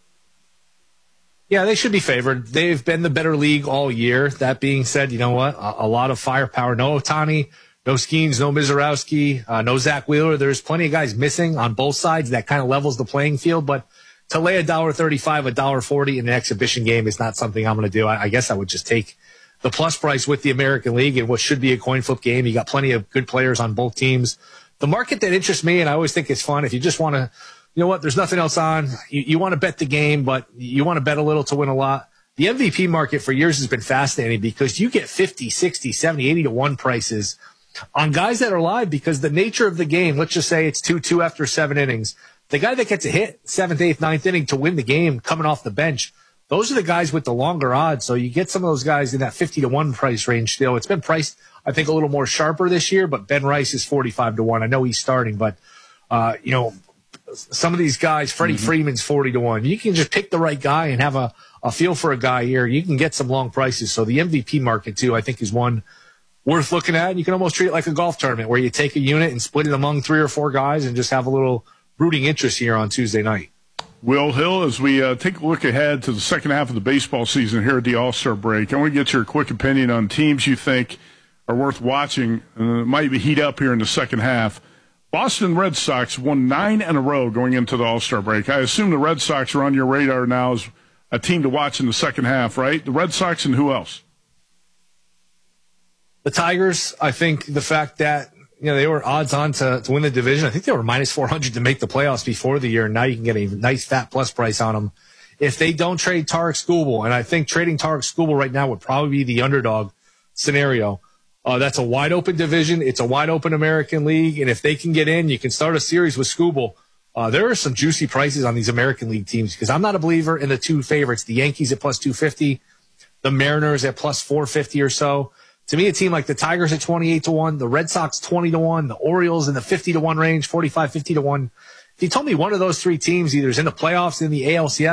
Yeah, they should be favored. They've been the better league all year. That being said, you know what? A, a lot of firepower. No Ohtani. No Skeens, no Mizorowski, uh, no Zach Wheeler. There's plenty of guys missing on both sides. That kind of levels the playing field. But to lay a dollar thirty-five, a dollar forty in an exhibition game is not something I'm going to do. I, I guess I would just take the plus price with the American League in what should be a coin flip game. You got plenty of good players on both teams. The market that interests me, and I always think it's fun, if you just want to, you know what, there's nothing else on. You, you want to bet the game, but you want to bet a little to win a lot. The M V P market for years has been fascinating because you get fifty, sixty, seventy, eighty to one prices on guys that are live because the nature of the game, let's just say it's two two after seven innings. The guy that gets a hit seventh, eighth, ninth inning to win the game coming off the bench, those are the guys with the longer odds. So you get some of those guys in that fifty to one price range still. It's been priced, I think, a little more sharper this year, but Ben Rice is forty-five to one. I know he's starting, but, uh, you know, some of these guys, Freddie mm-hmm. Freeman's forty to one. You can just pick the right guy and have a, a feel for a guy here. You can get some long prices. So the M V P market, too, I think is one worth looking at. You can almost treat it like a golf tournament where you take a unit and split it among three or four guys and just have a little rooting interest here on Tuesday night. Will Hill, as we uh, take a look ahead to the second half of the baseball season here at the All-Star break, I want to get your quick opinion on teams you think are worth watching. Uh, might be heat up here in the second half. Boston Red Sox won nine in a row going into the All-Star break. I assume the Red Sox are on your radar now as a team to watch in the second half, right? The Red Sox and who else? The Tigers, I think the fact that, you know, they were odds on to, to win the division. I think they were minus four hundred to make the playoffs before the year. And now you can get a nice fat plus price on them. If they don't trade Tarek Skubal, and I think trading Tarek Skubal right now would probably be the underdog scenario. Uh, that's a wide open division. It's a wide open American League. And if they can get in, you can start a series with Skubal. Uh, there are some juicy prices on these American League teams because I'm not a believer in the two favorites, the Yankees at plus two fifty, the Mariners at plus four fifty or so. To me, a team like the Tigers at twenty-eight to one, the Red Sox twenty to one, the Orioles in the fifty to one range, forty-five, fifty to one. If you told me one of those three teams either is in the playoffs in the A L C S,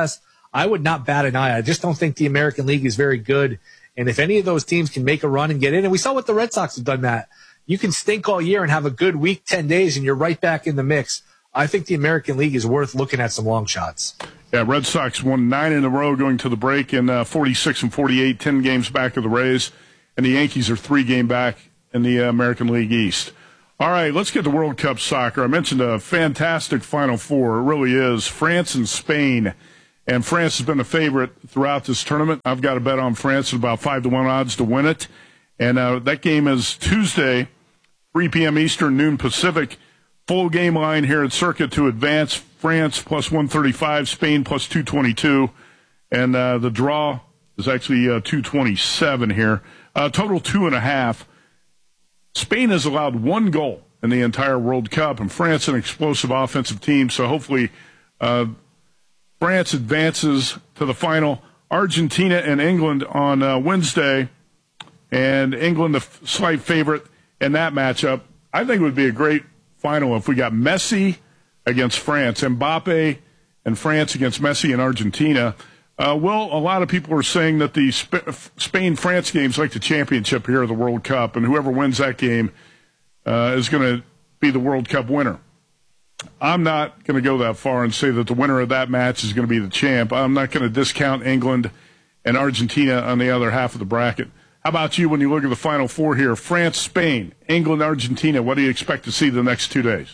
I would not bat an eye. I just don't think the American League is very good. And if any of those teams can make a run and get in, and we saw what the Red Sox have done that, you can stink all year and have a good week, ten days, and you're right back in the mix. I think the American League is worth looking at some long shots. Yeah, Red Sox won nine in a row going to the break in uh, forty-six and forty-eight, ten games back of the Rays. And the Yankees are three game back in the uh, American League East. All right, let's get to World Cup soccer. I mentioned a fantastic Final Four. It really is. France and Spain. And France has been the favorite throughout this tournament. I've got a bet on France at about five to one odds to win it. And uh, that game is Tuesday, three p.m. Eastern, noon Pacific. Full game line here at Circa to advance. France plus one thirty-five, Spain plus two twenty-two. And uh, the draw is actually uh, two twenty-seven here. Uh, total two and a half. Spain has allowed one goal in the entire World Cup, and France an explosive offensive team. So hopefully uh, France advances to the final. Argentina and England on uh, Wednesday, and England the f- slight favorite in that matchup. I think it would be a great final if we got Messi against France, Mbappe and France against Messi and Argentina. Uh, well, a lot of people are saying that the Sp- Spain-France game's like the championship here of the World Cup, and whoever wins that game uh, is going to be the World Cup winner. I'm not going to go that far and say that the winner of that match is going to be the champ. I'm not going to discount England and Argentina on the other half of the bracket. How about you when you look at the Final Four here? France, Spain, England, Argentina. What do you expect to see the next two days?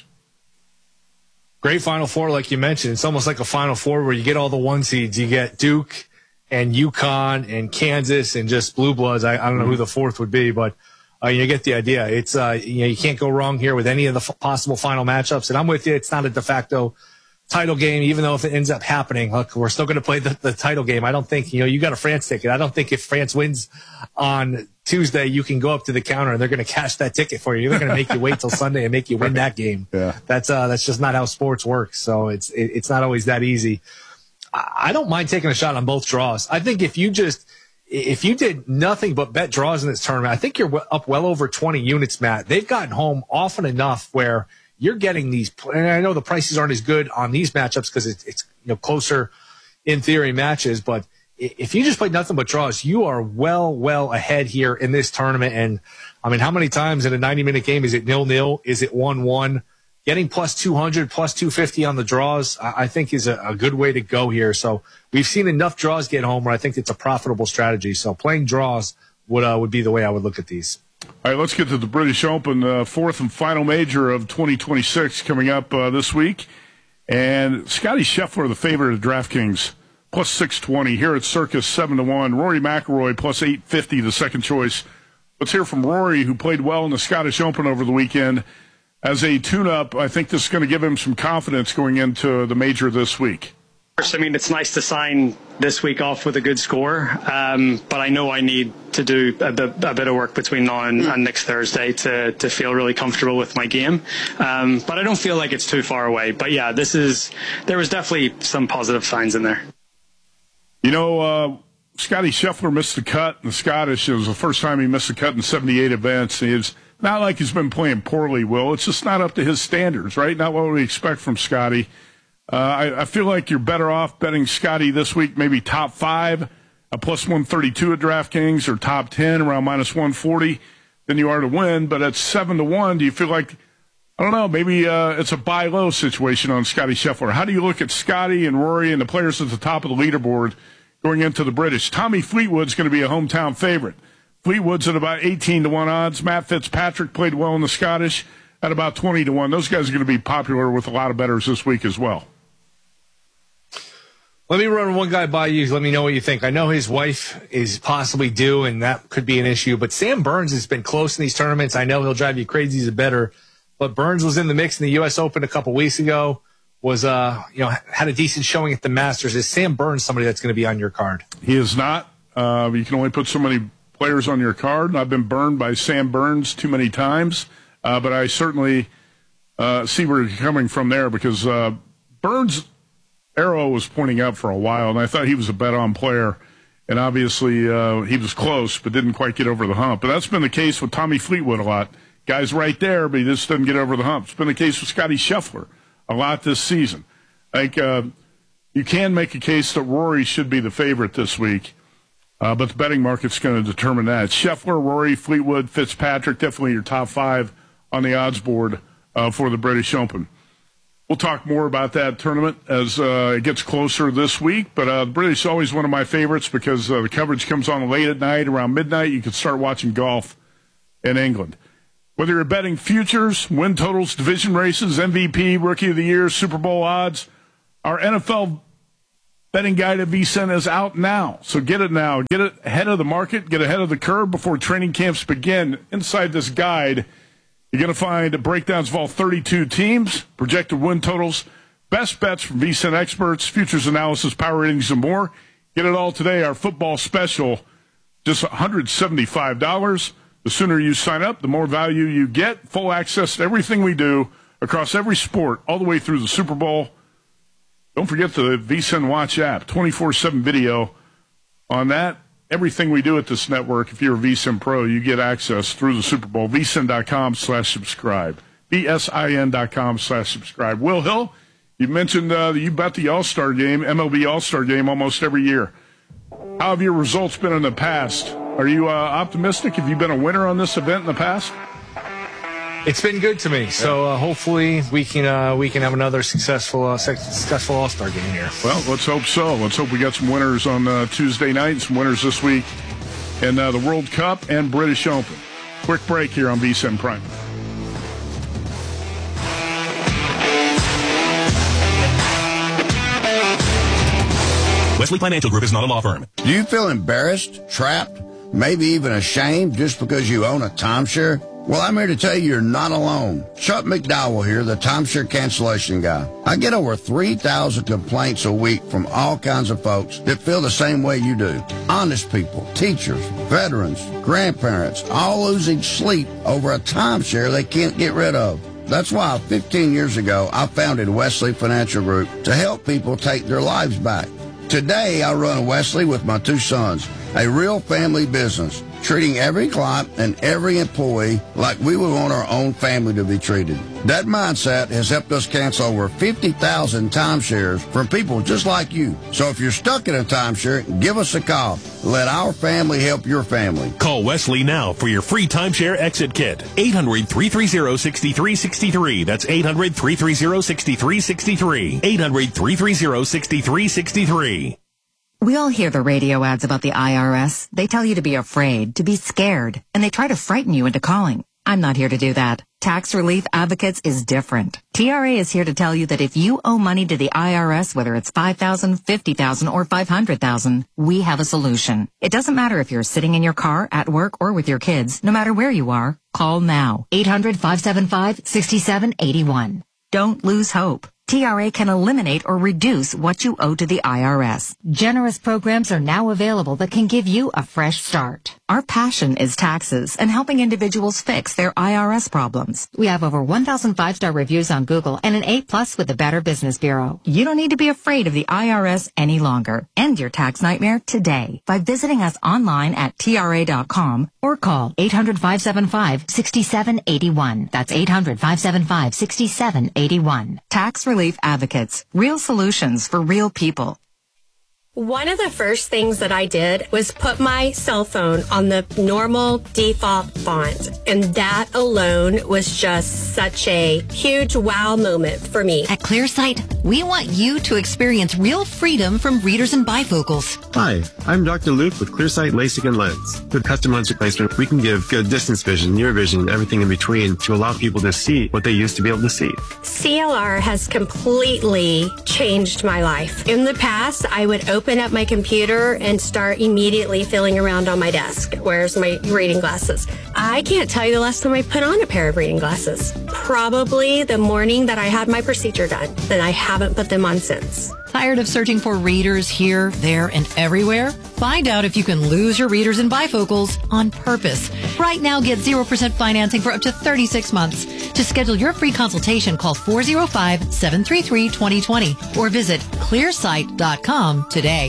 Great Final Four, like you mentioned. It's almost like a Final Four where you get all the one seeds. You get Duke and UConn and Kansas and just Blue Bloods. I, I don't know who the fourth would be, but uh, you get the idea. It's uh, you know, you can't go wrong here with any of the f- possible final matchups. And I'm with you. It's not a de facto title game, even though if it ends up happening, look, we're still going to play the, the title game. I don't think, you know, you got a France ticket. I don't think if France wins on Tuesday, you can go up to the counter and they're going to cash that ticket for you. They're going to make you wait till Sunday and make you win that game. Yeah. That's, uh, that's just not how sports works. So it's, it, it's not always that easy. I, I don't mind taking a shot on both draws. I think if you just, if you did nothing but bet draws in this tournament, I think you're up well over twenty units, Matt. They've gotten home often enough where you're getting these, and I know the prices aren't as good on these matchups because it's, it's, you know, closer in theory matches, but if you just play nothing but draws, you are well, well ahead here in this tournament. And I mean, how many times in a ninety minute game is it nil nil? Is it one one? Getting plus two hundred, plus two fifty on the draws, I think is a, a good way to go here. So we've seen enough draws get home where I think it's a profitable strategy. So playing draws would, uh, would be the way I would look at these. All right, let's get to the British Open, uh, fourth and final major of twenty twenty-six coming up uh, this week. And Scotty Scheffler, the favorite of DraftKings, plus six twenty. Here at Circus, seven to one. Rory McIlroy, plus eight fifty, the second choice. Let's hear from Rory, who played well in the Scottish Open over the weekend. As a tune-up, I think this is going to give him some confidence going into the major this week. I mean, it's nice to sign this week off with a good score, um, but I know I need to do a bit, a bit of work between now and, and next Thursday to, to feel really comfortable with my game. Um, but I don't feel like it's too far away. But yeah, this is there was definitely some positive signs in there. You know, uh, Scotty Scheffler missed the cut in the Scottish. It was the first time he missed the cut in seventy-eight events. It's not like he's been playing poorly, Will. It's just not up to his standards, right? Not what we expect from Scotty. Uh, I, I feel like you're better off betting Scotty this week, maybe top five, a plus one thirty-two at DraftKings, or top ten, around minus one forty, than you are to win. But at seven to one, do you feel like, I don't know, maybe uh, it's a buy low situation on Scotty Scheffler? How do you look at Scotty and Rory and the players at the top of the leaderboard going into the British? Tommy Fleetwood's going to be a hometown favorite. Fleetwood's at about eighteen to one odds. Matt Fitzpatrick played well in the Scottish at about twenty to one. Those guys are going to be popular with a lot of bettors this week as well. Let me run one guy by you. Let me know what you think. I know his wife is possibly due, and that could be an issue. But Sam Burns has been close in these tournaments. I know he'll drive you crazy as a bettor. But Burns was in the mix in the U S Open a couple weeks ago. Was uh, you know, had a decent showing at the Masters. Is Sam Burns somebody that's going to be on your card? He is not. Uh, you can only put so many players on your card. I've been burned by Sam Burns too many times. Uh, but I certainly uh, see where you're coming from there, because uh, Burns' arrow was pointing up for a while, and I thought he was a bet-on player. And obviously uh, he was close, but didn't quite get over the hump. But that's been the case with Tommy Fleetwood a lot. Guy's right there, but he just doesn't get over the hump. It's been the case with Scotty Scheffler a lot this season. I think, uh, You can make a case that Rory should be the favorite this week, uh, but the betting market's going to determine that. Scheffler, Rory, Fleetwood, Fitzpatrick, definitely your top five on the odds board uh, for the British Open. We'll talk more about that tournament as uh, it gets closer this week, but uh, the British is always one of my favorites because uh, the coverage comes on late at night. Around midnight, you can start watching golf in England. Whether you're betting futures, win totals, division races, M V P, Rookie of the Year, Super Bowl odds, our N F L betting guide at V S I N is out now. So get it now. Get it ahead of the market. Get ahead of the curve before training camps begin. Inside this guide, you're going to find breakdowns of all thirty-two teams, projected win totals, best bets from V S I N experts, futures analysis, power ratings, and more. Get it all today. Our football special, just one hundred seventy-five dollars. The sooner you sign up, the more value you get. Full access to everything we do across every sport, all the way through the Super Bowl. Don't forget the V S I N Watch app, twenty-four seven video on that. Everything we do at this network, if you're a V S I N Pro, you get access through the Super Bowl. V S I N dot com slash subscribe. V S I N dot com slash subscribe. Will Hill, you mentioned uh, that you bet the All-Star game, M L B All-Star game, almost every year. How have your results been in the past? Are you uh, optimistic? Have you been a winner on this event in the past? It's been good to me. So uh, hopefully we can uh, we can have another successful uh, successful All-Star game here. Well, let's hope so. Let's hope we got some winners on uh, Tuesday night and some winners this week in uh, the World Cup and British Open. Quick break here on V S I N Prime. Wesley Financial Group is not a law firm. Do you feel embarrassed, trapped, maybe even ashamed just because you own a timeshare? Well, I'm here to tell you you're not alone. Chuck McDowell here, the timeshare cancellation guy. I get over three thousand complaints a week from all kinds of folks that feel the same way you do. Honest people, teachers, veterans, grandparents, all losing sleep over a timeshare they can't get rid of. That's why fifteen years ago, I founded Wesley Financial Group to help people take their lives back. Today, I run Wesley with my two sons, a real family business, treating every client and every employee like we would want our own family to be treated. That mindset has helped us cancel over fifty thousand timeshares from people just like you. So if you're stuck in a timeshare, give us a call. Let our family help your family. Call Wesley now for your free timeshare exit kit. eight hundred, three three zero, six three six three. That's eight hundred, three three zero, six three six three. eight hundred, three three zero, six three six three. We all hear the radio ads about the I R S. They tell you to be afraid, to be scared, and they try to frighten you into calling. I'm not here to do that. Tax Relief Advocates is different. T R A is here to tell you that if you owe money to the I R S, whether it's five thousand dollars, fifty thousand dollars, or five hundred thousand dollars, we have a solution. It doesn't matter if you're sitting in your car, at work, or with your kids. No matter where you are, call now. eight hundred, five seven five, six seven eight one. Don't lose hope. T R A can eliminate or reduce what you owe to the I R S. Generous programs are now available that can give you a fresh start. Our passion is taxes and helping individuals fix their I R S problems. We have over one thousand five-star reviews on Google and an A plus with the Better Business Bureau. You don't need to be afraid of the I R S any longer. End your tax nightmare today by visiting us online at T R A dot com or call eight hundred, five seven five, six seven eight one. That's eight hundred, five seven five, six seven eight one. Tax Relief Advocates. Real solutions for real people. One of the first things that I did was put my cell phone on the normal default font, and that alone was just such a huge wow moment for me. At ClearSight, we want you to experience real freedom from readers and bifocals. Hi, I'm Doctor Luke with ClearSight LASIK and Lens. With custom lens replacement, we can give good distance vision, near vision, and everything in between to allow people to see what they used to be able to see. C L R has completely changed my life. In the past, I would open Open up my computer and start immediately feeling around on my desk. Where's my reading glasses? I can't tell you the last time I put on a pair of reading glasses. Probably the morning that I had my procedure done. Then I haven't put them on since. Tired of searching for readers here, there, and everywhere? Find out if you can lose your readers and bifocals on purpose. Right now, get zero percent financing for up to thirty-six months. To schedule your free consultation, call four oh five, seven three three, two oh two oh or visit clear sight dot com today.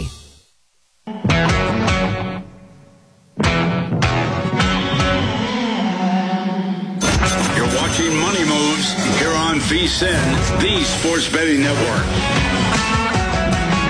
You're watching Money Moves here on V S I N, the Sports Betting Network.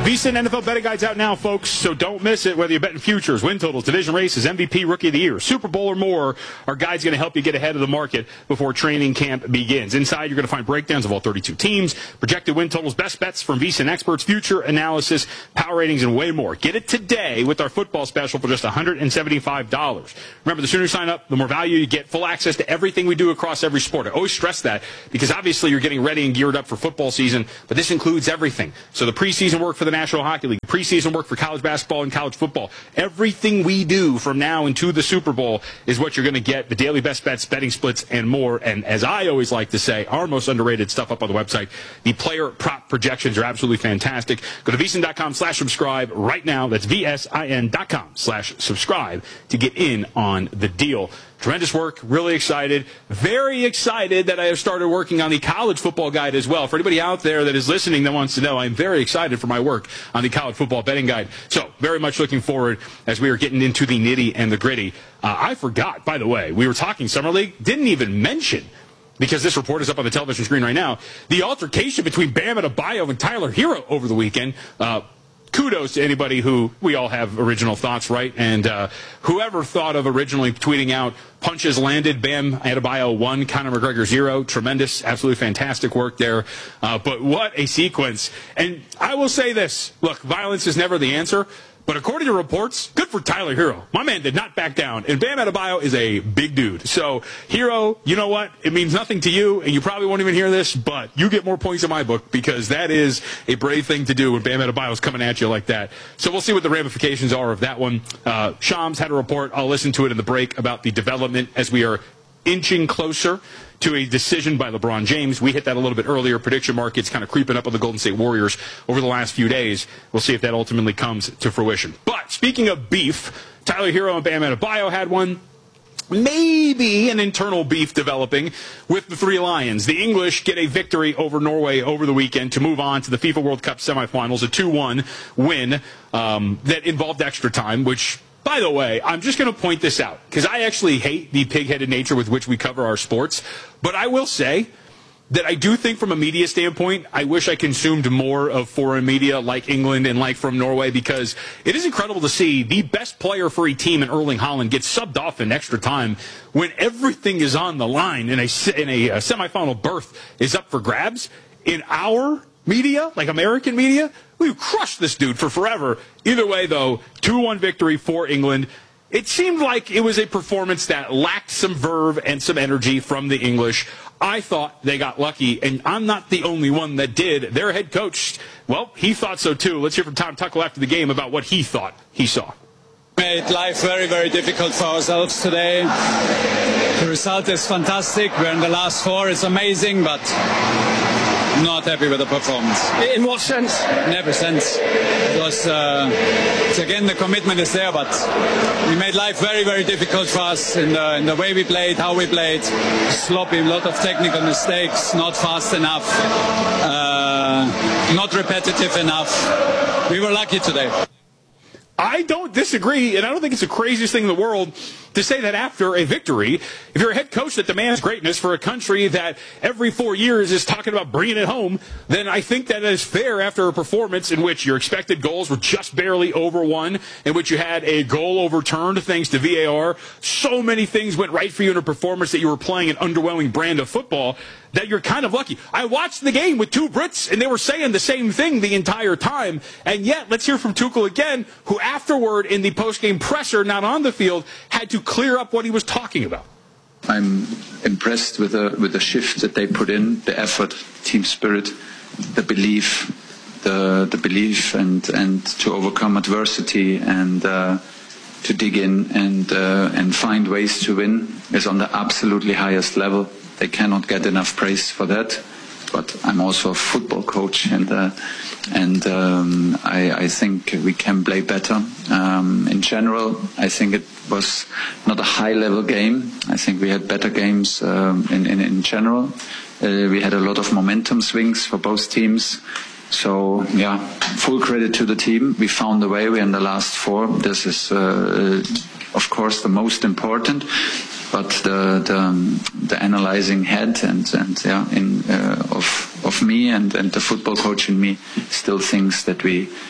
VSiN N F L betting guide's out now, folks, so don't miss it. Whether you're betting futures, win totals, division races, M V P, Rookie of the Year, Super Bowl, or more, our guide's going to help you get ahead of the market before training camp begins. Inside, you're going to find breakdowns of all thirty-two teams, projected win totals, best bets from VSiN experts, future analysis, power ratings, and way more. Get it today with our football special for just one hundred seventy-five dollars. Remember, the sooner you sign up, the more value you get, full access to everything we do across every sport. I always stress that because obviously you're getting ready and geared up for football season, but this includes everything. So the preseason work for the National Hockey League, preseason work for college basketball and college football. Everything we do from now into the Super Bowl is what you're going to get, the daily best bets, betting splits, and more. And as I always like to say, our most underrated stuff up on the website, the player prop projections are absolutely fantastic. Go to VSiN.com slash subscribe right now. That's V-S-I-N.com slash subscribe to get in on the deal. Tremendous work. Really excited. Very excited that I have started working on the college football guide as well. For anybody out there that is listening that wants to know, I'm very excited for my work on the college football betting guide. So very much looking forward as we are getting into the nitty and the gritty. Uh, I forgot, by the way, we were talking Summer League, didn't even mention, because this report is up on the television screen right now, the altercation between Bam Adebayo and Tyler Hero over the weekend. Uh, Kudos to anybody who, we all have original thoughts, right? And uh, whoever thought of originally tweeting out, punches landed, Bam Adebayo one, Conor McGregor zero. Tremendous, absolutely fantastic work there. Uh, but what a sequence. And I will say this, look, violence is never the answer. But according to reports, good for Tyler Hero. My man did not back down. And Bam Adebayo is a big dude. So, Hero, you know what? It means nothing to you, and you probably won't even hear this, but you get more points in my book because that is a brave thing to do when Bam Adebayo is coming at you like that. So we'll see what the ramifications are of that one. Uh, Shams had a report. I'll listen to it in the break about the development as we are inching closer to a decision by LeBron James. We hit that a little bit earlier. Prediction markets kind of creeping up on the Golden State Warriors over the last few days. We'll see if that ultimately comes to fruition. But speaking of beef, Tyler Hero and Bam Adebayo had one. Maybe an internal beef developing with the Three Lions. The English get a victory over Norway over the weekend to move on to the FIFA World Cup semifinals, a two one win um, that involved extra time, which, by the way, I'm just going to point this out because I actually hate the pig-headed nature with which we cover our sports. But I will say that I do think from a media standpoint, I wish I consumed more of foreign media like England and like from Norway because it is incredible to see the best player for a team in Erling Haaland get subbed off in extra time when everything is on the line and a, in a, a semifinal berth is up for grabs. In our media, like American media, we've crushed this dude for forever. Either way, though, two one victory for England. It seemed like it was a performance that lacked some verve and some energy from the English. I thought they got lucky, and I'm not the only one that did. Their head coach, well, he thought so too. Let's hear from Tom Tuchel after the game about what he thought he saw. Made life very, very difficult for ourselves today. The result is fantastic. We're in the last four. It's amazing, but I'm not happy with the performance. In what sense? In every sense. It was, uh, it's again, the commitment is there, but we made life very, very difficult for us in the, in the way we played, how we played. Sloppy, a lot of technical mistakes, not fast enough, uh, not repetitive enough. We were lucky today. I don't disagree, and I don't think it's the craziest thing in the world to say that after a victory, if you're a head coach that demands greatness for a country that every four years is talking about bringing it home, then I think that is fair after a performance in which your expected goals were just barely over one, in which you had a goal overturned thanks to V A R. So many things went right for you in a performance that you were playing an underwhelming brand of football that you're kind of lucky. I watched the game with two Brits, and they were saying the same thing the entire time. And yet, let's hear from Tuchel again, who afterward in the post-game presser, not on the field, had to clear up what he was talking about. I'm impressed with the with the shift that they put in, the effort, team spirit, the belief, the the belief, and and to overcome adversity and uh, to dig in and uh, and find ways to win is on the absolutely highest level. They cannot get enough praise for that. But I'm also a football coach, and uh, and um, I, I think we can play better. Um, in general, I think it was not a high-level game. I think we had better games um, in, in in general. Uh, we had a lot of momentum swings for both teams. So yeah, full credit to the team. We found a way. We're in the last four. This is, uh, of course, the most important. But the the, the analyzing head and and yeah in uh, of of me and, and the football coach in me still thinks that we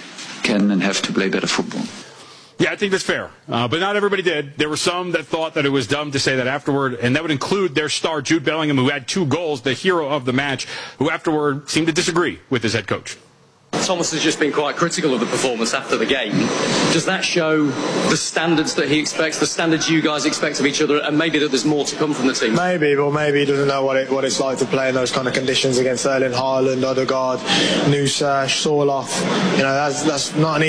can and have to play better football. Yeah, I think that's fair. Uh, but not everybody did. There were some that thought that it was dumb to say that afterward, and that would include their star, Jude Bellingham, who had two goals, the hero of the match, who afterward seemed to disagree with his head coach. Thomas has just been quite critical of the performance after the game. Does that show the standards that he expects, the standards you guys expect of each other, and maybe that there's more to come from the team? Maybe, but maybe he doesn't know what it what it's like to play in those kind of conditions against Erling Haaland, Odegaard, Nusa, Sorloth. You know, that's that's not an